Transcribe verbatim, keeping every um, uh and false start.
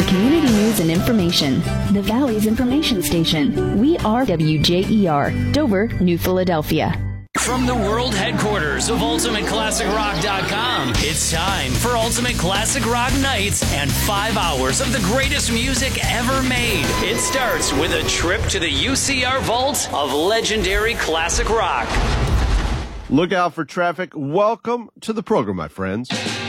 for community news and information. The Valley's information station. We are W J E R, Dover, New Philadelphia. From the world headquarters of Ultimate Classic Rock dot com, it's time for Ultimate Classic Rock Nights and five hours of the greatest music ever made. It starts with a trip to the U C R vault of legendary classic rock. Look out for traffic. Welcome to the program, my friends.